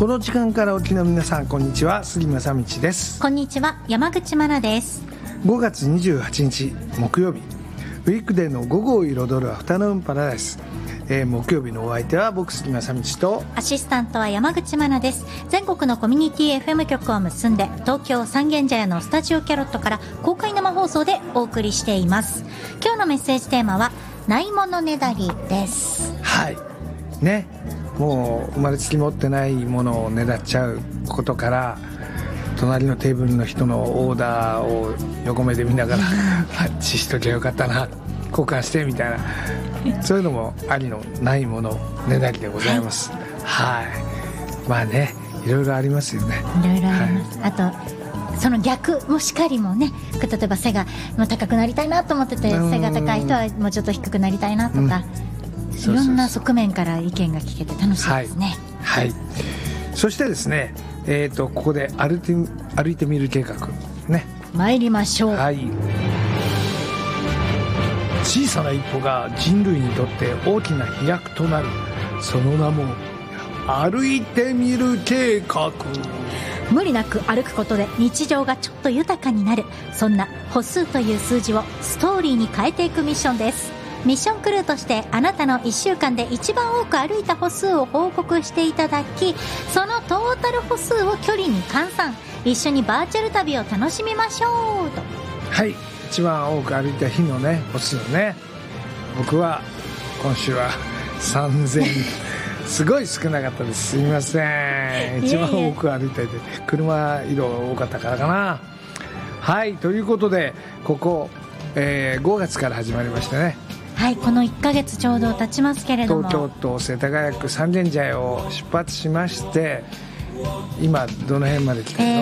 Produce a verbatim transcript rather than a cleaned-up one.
この時間からお聞きの皆さん、こんにちは、杉正道です。 こんにちは、山口真奈です。 ごがつにじゅうはちにち木曜日、ウィークデーの午後を彩るアフタヌーンパラダイス、えー、木曜日のお相手は僕杉正道とアシスタントは山口真奈です。全国のコミュニティ エフエム 局を結んで、東京三軒茶屋のスタジオキャロットから公開生放送でお送りしています。今日のメッセージテーマはないものねだりです。 はいね、もう生まれつき持ってないものをねだっちゃうことから、隣のテーブルの人のオーダーを横目で見ながらあっちしときゃよかったな、交換してみたいな、そういうのもありのないものねだりでございます。はい、はい、まあね、いろいろありますよね。 いろいろあります、はい、あとその逆もしかりもね、例えば背がもう高くなりたいなと思ってて、背が高い人はもうちょっと低くなりたいなとか、うん、いろんな側面から意見が聞けて楽しいですね。 はい、はい、そしてですね、えーとここで歩いて、歩いてみる計画ね、 参りましょう。 はい、小さな一歩が人類にとって大きな飛躍となる、その名も歩いてみる計画。 無理なく歩くことで日常がちょっと豊かになる、そんな歩数という数字をストーリーに変えていくミッションです。ミッションクルーとしてあなたのいっしゅうかんで一番多く歩いた歩数を報告していただき、そのトータル歩数を距離に換算、一緒にバーチャル旅を楽しみましょうと。 はい、一番多く歩いた日のね歩数ね、僕は今週はさんぜんすごい少なかったです。すみません。一番多く歩いてて車移動多かったからかな。はい、ということでここ、えー、ごがつから始まりましたね。 はい、このいっかげつちょうど経ちますけれども、 東京都世田谷区三軒茶屋を出発しまして、今どの辺まで来てるの？